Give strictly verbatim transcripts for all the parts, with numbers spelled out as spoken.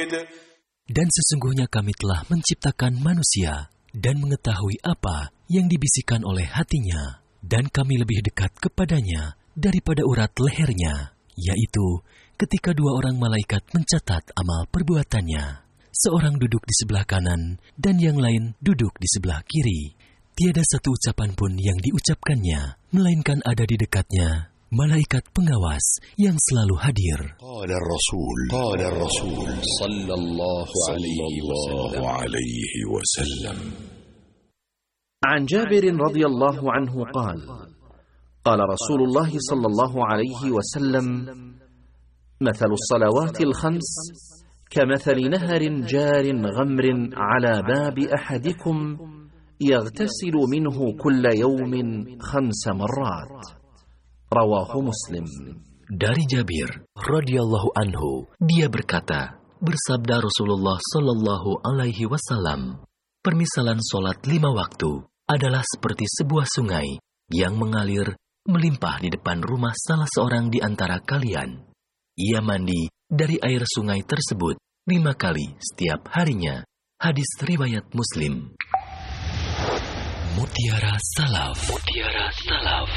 Dan sesungguhnya kami telah menciptakan manusia dan mengetahui apa yang dibisikkan oleh hatinya, dan kami lebih dekat kepadanya daripada urat lehernya, yaitu ketika dua orang malaikat mencatat amal perbuatannya. Seorang duduk di sebelah kanan dan yang lain duduk di sebelah kiri. Tiada satu ucapan pun yang diucapkannya, melainkan ada di dekatnya malaikat pengawas yang selalu hadir. Qala Rasul, qala Rasul sallallahu alaihi wasallam. عن جابر رضي الله عنه قال قال رسول الله صلى الله عليه وسلم مثل الصلوات الخمس كمثل نهر جار غمر على باب أحدكم يغتسل منه كل يوم خمس مرات رواه مسلم. Dari Jabir radhiyallahu anhu, dia berkata, bersabda Rasulullah sallallahu alaihi wasallam, permisalan solat lima waktu adalah seperti sebuah sungai yang mengalir melimpah di depan rumah salah seorang di antara kalian. Ia mandi dari air sungai tersebut lima kali setiap harinya. Hadis riwayat Muslim. Mutiara Salaf. Mutiara Salaf.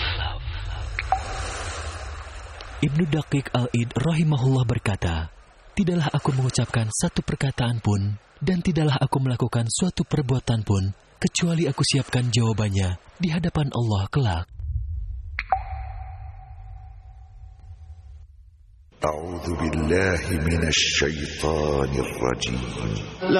Ibnu Daqiq Al-Id rahimahullah berkata, tidaklah aku mengucapkan satu perkataan pun dan tidaklah aku melakukan suatu perbuatan pun kecuali aku siapkan jawabannya di hadapan Allah kelak. A'udzu billahi minasy syaithanir rajim.